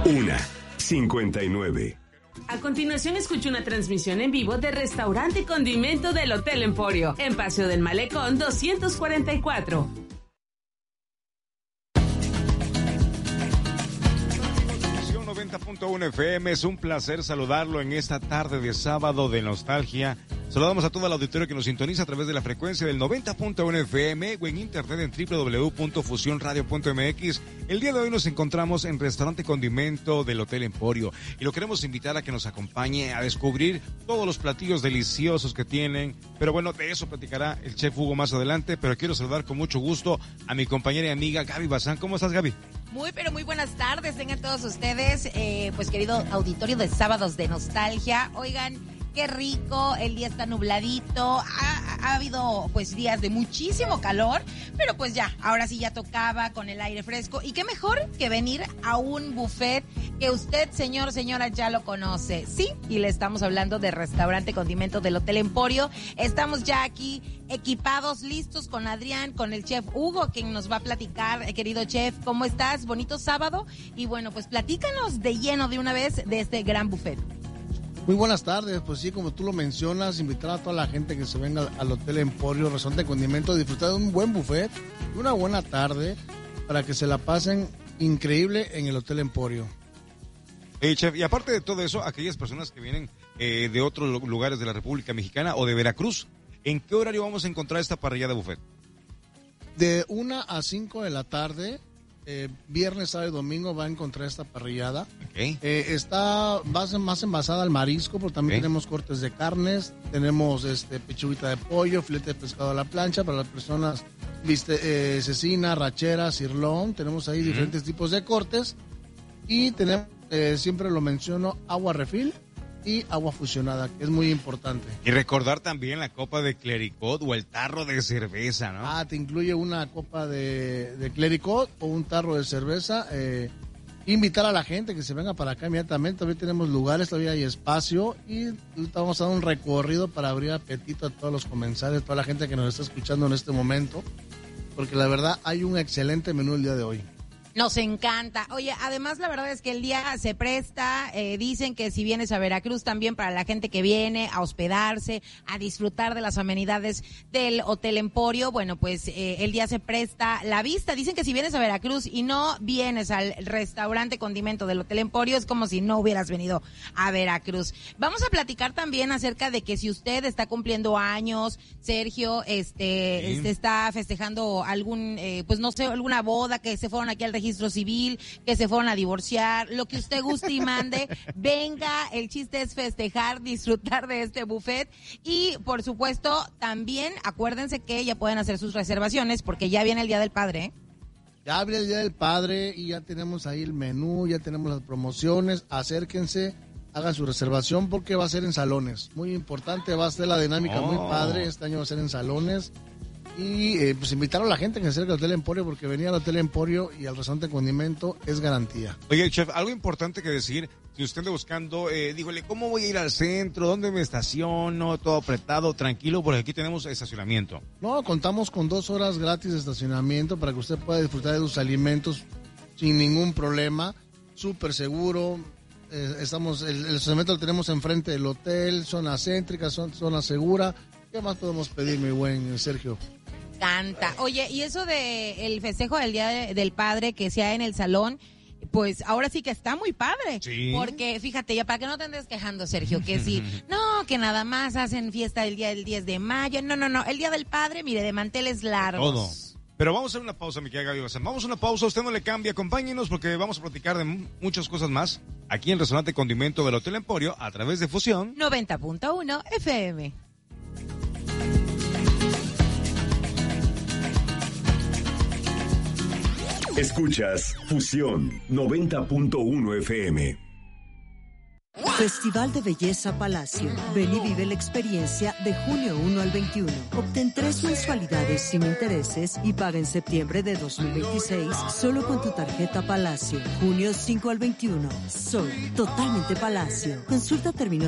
1:59. A continuación escuche una transmisión en vivo de Restaurante Condimento del Hotel Emporio, en Paseo del Malecón 244. 90.1 FM, es un placer saludarlo en esta tarde de sábado de nostalgia. Saludamos a todo el auditorio que nos sintoniza a través de la frecuencia del 90.1 FM o en internet en www.fusionradio.mx. El día de hoy nos encontramos en Restaurante Condimento del Hotel Emporio y lo queremos invitar a que nos acompañe a descubrir todos los platillos deliciosos que tienen. Pero bueno, de eso platicará el chef Hugo más adelante, pero quiero saludar con mucho gusto a mi compañera y amiga Gaby Bazán. ¿Cómo estás, Gaby? Pero muy buenas tardes, tengan todos ustedes, pues querido auditorio de Sábados de Nostalgia. Oigan, qué rico, el día está nubladito, ha habido pues días de muchísimo calor, pero pues ya, ahora sí ya tocaba con el aire fresco. Y qué mejor que venir a un buffet que usted, señor, señora, ya lo conoce. Sí, y le estamos hablando de Restaurante Condimento del Hotel Emporio. Estamos ya aquí equipados, listos con Adrián, con el chef Hugo, quien nos va a platicar. Querido chef, ¿cómo estás? Bonito sábado. Y bueno, pues platícanos de lleno de una vez de este gran buffet. Muy buenas tardes, pues sí, como tú lo mencionas, invitar a toda la gente que se venga al Hotel Emporio, Restaurante Condimento, a disfrutar de un buen buffet, una buena tarde, para que se la pasen increíble en el Hotel Emporio. Chef, y aparte de todo eso, aquellas personas que vienen de otros lugares de la República Mexicana o de Veracruz, ¿en qué horario vamos a encontrar esta parrilla de buffet? De 1 a 5 de la tarde, viernes, sábado y domingo va a encontrar esta parrillada. Okay. Está más envasada al marisco, pero también tenemos cortes de carnes, tenemos pechuguita de pollo, filete de pescado a la plancha para las personas, cecina, rachera, sirloin. Tenemos ahí diferentes tipos de cortes y tenemos, siempre lo menciono, agua refil y agua fusionada, que es muy importante. Y recordar también la copa de clericot o el tarro de cerveza, ¿no? Te incluye una copa de clericot o un tarro de cerveza. Invitar a la gente que se venga para acá inmediatamente. Todavía tenemos lugares, todavía hay espacio y vamos a dar un recorrido para abrir apetito a todos los comensales, toda la gente que nos está escuchando en este momento, porque la verdad hay un excelente menú el día de hoy. Nos encanta. Oye, además la verdad es que el día se presta, dicen que si vienes a Veracruz también para la gente que viene a hospedarse, a disfrutar de las amenidades del Hotel Emporio, bueno, pues el día se presta la vista. Dicen que si vienes a Veracruz y no vienes al Restaurante Condimento del Hotel Emporio, es como si no hubieras venido a Veracruz. Vamos a platicar también acerca de que si usted está cumpliendo años, Sergio, está festejando algún, pues no sé, alguna boda, que se fueron aquí al registro civil, que se fueron a divorciar, lo que usted guste y mande, venga, el chiste es festejar, disfrutar de este buffet y por supuesto también acuérdense que ya pueden hacer sus reservaciones porque ya viene el Día del Padre, ¿eh? Ya viene el Día del Padre y ya tenemos ahí el menú, ya tenemos las promociones, acérquense, hagan su reservación porque va a ser en salones, muy importante, va a ser la dinámica muy padre, este año va a ser en salones. Y pues invitar a la gente que se acerque al Hotel Emporio, porque venir al Hotel Emporio y al Restaurante Condimento es garantía. Oye, chef, algo importante que decir, si usted anda buscando, dígole, ¿cómo voy a ir al centro? ¿Dónde me estaciono? Todo apretado, tranquilo, porque aquí tenemos estacionamiento. No, contamos con 2 horas gratis de estacionamiento para que usted pueda disfrutar de sus alimentos sin ningún problema, súper seguro. El estacionamiento lo tenemos enfrente del hotel, zona céntrica, zona segura. ¿Qué más podemos pedir, mi buen Sergio? Canta. Oye, y eso de el festejo del Día del Padre que sea en el salón, pues ahora sí que está muy padre. Sí. Porque fíjate, ya para que no te andes quejando, Sergio, que sí, no, que nada más hacen fiesta el día del 10 de mayo. No, el Día del Padre, mire, de manteles largos. Todo. Pero vamos a hacer una pausa, mi querida Gaby Bazán. Vamos a una pausa, usted no le cambie, acompáñenos porque vamos a platicar de muchas cosas más aquí en Restaurante Condimento del Hotel Emporio a través de Fusión 90.1 FM. Escuchas Fusión 90.1 FM. Festival de Belleza Palacio. Ven y vive la experiencia de junio 1 al 21. Obtén 3 mensualidades sin intereses y paga en septiembre de 2026 solo con tu tarjeta Palacio. Junio 5 al 21. Sol, totalmente Palacio. Consulta términos